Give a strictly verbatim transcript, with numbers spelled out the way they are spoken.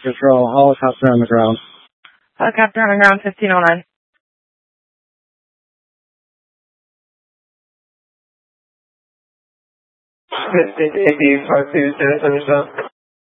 Control, helicopter on the ground. Helicopter on the ground, fifteen oh nine. fifteen eighty, five two, San Antonio.